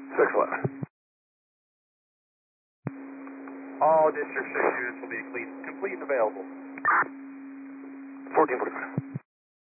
611. All District 6 units will be complete and available. 1445.